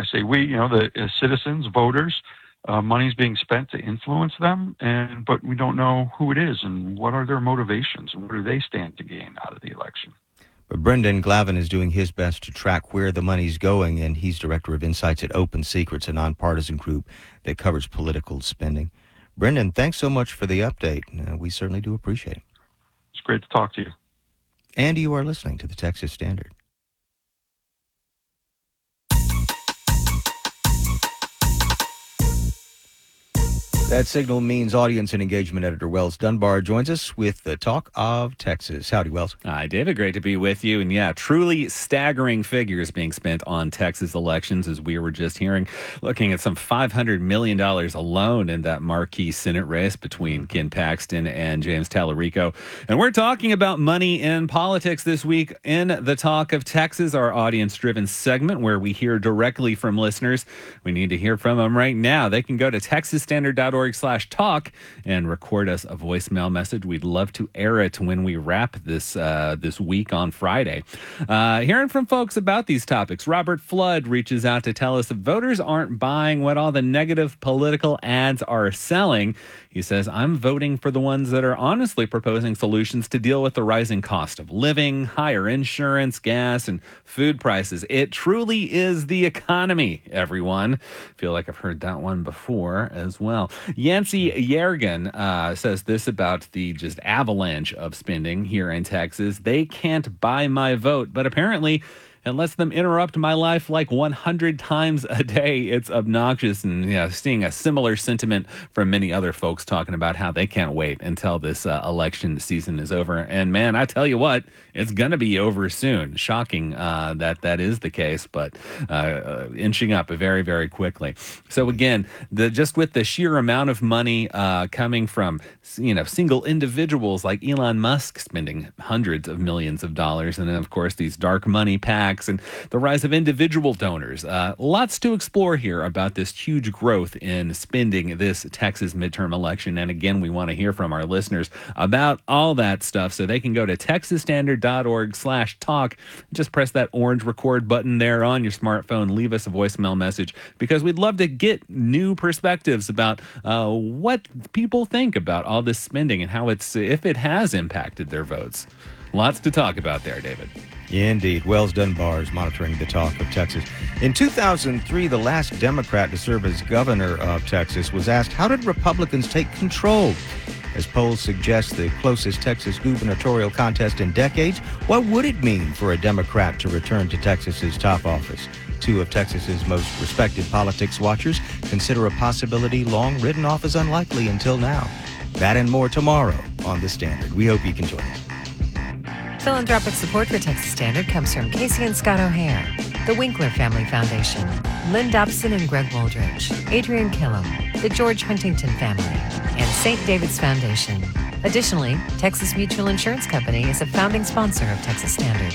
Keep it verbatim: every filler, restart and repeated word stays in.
I say we, you know, the uh, citizens, voters, uh, money's being spent to influence them, and but we don't know who it is and what are their motivations and what do they stand to gain out of the election. But Brendan Glavin is doing his best to track where the money's going, and he's director of Insights at Open Secrets, a nonpartisan group that covers political spending. Brendan, thanks so much for the update. Uh, we certainly do appreciate it. It's great to talk to you. And you are listening to the Texas Standard. That signal means audience and engagement editor Wells Dunbar joins us with the Talk of Texas. Howdy, Wells. Hi, David. Great to be with you. And yeah, truly staggering figures being spent on Texas elections, as we were just hearing, looking at some five hundred million dollars alone in that marquee Senate race between Ken Paxton and James Tallarico. And we're talking about money in politics this week in the Talk of Texas, our audience-driven segment where we hear directly from listeners. We need to hear from them right now. They can go to texas standard dot org slash talk and record us a voicemail message. We'd love to air it when we wrap this uh, this week on Friday. Uh, hearing from folks about these topics, Robert Flood reaches out to tell us that voters aren't buying what all the negative political ads are selling. He says, I'm voting for the ones that are honestly proposing solutions to deal with the rising cost of living, higher insurance, gas, and food prices. It truly is the economy, everyone. Feel like I've heard that one before as well. Yancey Yergin uh, says this about the just avalanche of spending here in Texas. They can't buy my vote, but apparently it lets them interrupt my life like one hundred times a day. It's obnoxious. And yeah, seeing a similar sentiment from many other folks talking about how they can't wait until this uh, election season is over. And man, I tell you what, it's going to be over soon. Shocking uh, that that is the case, but uh, uh, inching up very, very quickly. So again, the just with the sheer amount of money uh, coming from, you know, single individuals like Elon Musk spending hundreds of millions of dollars, and then of course these dark money PACs and the rise of individual donors. Uh, lots to explore here about this huge growth in spending this Texas midterm election. And again, we want to hear from our listeners about all that stuff. So they can go to texas standard dot org slash talk. Just press that orange record button there on your smartphone. Leave us a voicemail message because we'd love to get new perspectives about uh, what people think about all this spending and how it's, if it has impacted their votes. Lots to talk about there, David. Yeah, indeed. Wells Dunbar is monitoring the Talk of Texas. In two thousand three, the last Democrat to serve as governor of Texas was asked, how did Republicans take control? As polls suggest the closest Texas gubernatorial contest in decades, what would it mean for a Democrat to return to Texas's top office? Two of Texas's most respected politics watchers consider a possibility long written off as unlikely until now. That and more tomorrow on The Standard. We hope you can join us. Philanthropic support for Texas Standard comes from Casey and Scott O'Hare, the Winkler Family Foundation, Lynn Dobson and Greg Woldridge, Adrian Killam, the George Huntington family, and Saint David's Foundation. Additionally, Texas Mutual Insurance Company is a founding sponsor of Texas Standard.